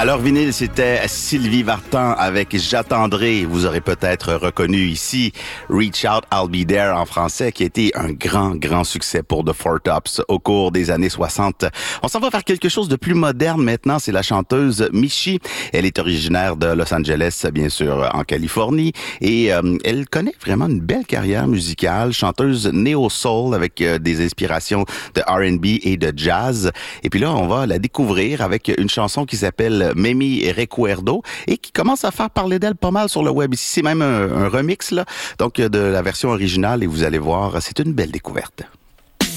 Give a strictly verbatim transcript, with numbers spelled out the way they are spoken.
Alors, vinyle, c'était Sylvie Vartan avec J'attendrai. Vous aurez peut-être reconnu ici Reach Out, I'll Be There en français, qui a été un grand, grand succès pour The Four Tops au cours des années soixante. On s'en va vers quelque chose de plus moderne maintenant. C'est la chanteuse Michie. Elle est originaire de Los Angeles, bien sûr, en Californie. Et euh, elle connaît vraiment une belle carrière musicale. Chanteuse néo-soul avec euh, des inspirations de R and B et de jazz. Et puis là, on va la découvrir avec une chanson qui s'appelle Mimi Recuerdo et qui commence à faire parler d'elle pas mal sur le web. Ici, c'est même un, un remix là, donc de la version originale et vous allez voir, c'est une belle découverte.